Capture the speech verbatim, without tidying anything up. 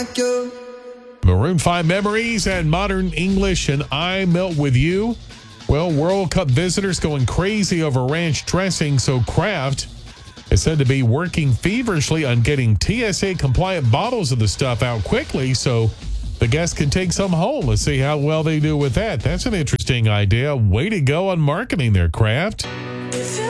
Maroon five Memories and Modern English and I Melt With You. Well, World Cup visitors going crazy over ranch dressing, so Kraft is said to be working feverishly on getting T S A-compliant bottles of the stuff out quickly so the guests can take some home. Let's see how well they do with that. That's an interesting idea. Way to go on marketing there, Kraft.